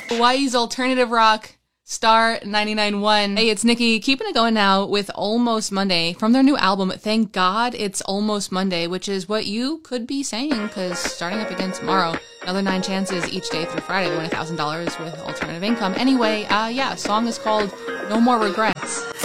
Hawaii's alternative rock, Star 99.1. Hey, it's Nikki, keeping it going now with Almost Monday from their new album, Thank God It's Almost Monday, which is what you could be saying, because starting up again tomorrow, another 9 chances each day through Friday to win $1,000 with alternative income. Anyway, song is called No More Regrets.